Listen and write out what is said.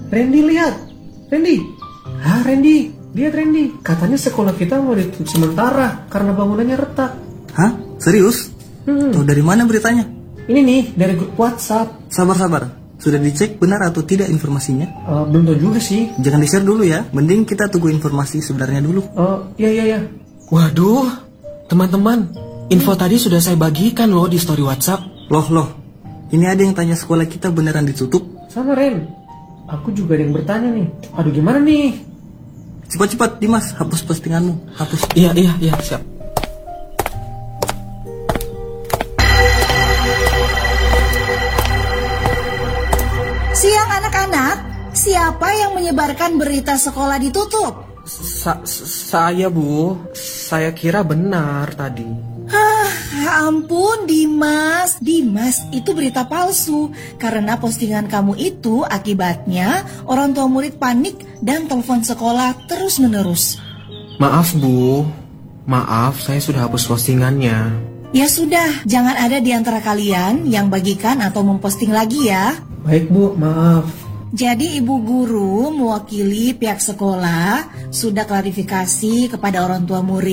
Randy lihat. Randy. Randy. Lihat Randy. Katanya sekolah kita mau ditutup sementara karena bangunannya retak. Hah? Serius? Tuh dari mana beritanya? Ini nih dari grup WhatsApp. Sabar. Sudah dicek benar atau tidak informasinya? Belum tahu juga sih. Jangan di-share dulu ya. Mending kita tunggu informasi sebenarnya dulu. Iya. Waduh, teman-teman, info tadi sudah saya bagikan loh di story WhatsApp. Loh. Ini ada yang tanya sekolah kita beneran ditutup? Sama Ren. Aku juga ada yang bertanya nih. Aduh gimana nih? Cepat Dimas, hapus postinganmu. Hapus. Iya, siap. Siang anak-anak, siapa yang menyebarkan berita sekolah ditutup? Saya Bu, saya kira benar tadi. Ampun Dimas, itu berita palsu. Karena postingan kamu itu akibatnya orang tua murid panik dan telepon sekolah terus menerus. Maaf Bu, saya sudah hapus postingannya. Ya sudah, jangan ada di antara kalian yang bagikan atau memposting lagi ya. Baik Bu, maaf. Jadi ibu guru mewakili pihak sekolah sudah klarifikasi kepada orang tua murid.